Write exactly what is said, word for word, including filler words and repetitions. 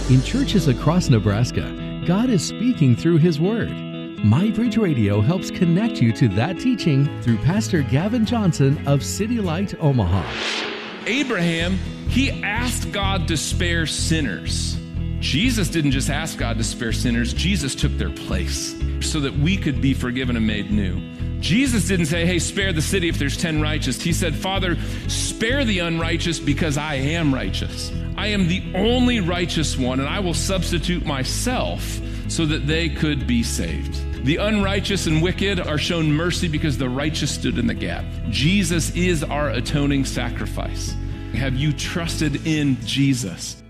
In churches across Nebraska, God is speaking through His Word. MyBridge Radio helps connect you to that teaching through Pastor Gavin Johnson of City Light, Omaha. Abraham, he asked God to spare sinners. Jesus didn't just ask God to spare sinners. Jesus took their place so that we could be forgiven and made new. Jesus didn't say, hey, spare the city if there's ten righteous. He said, Father, spare the unrighteous because I am righteous. I am the only righteous one, and I will substitute myself so that they could be saved. The unrighteous and wicked are shown mercy because the righteous stood in the gap. Jesus is our atoning sacrifice. Have you trusted in Jesus?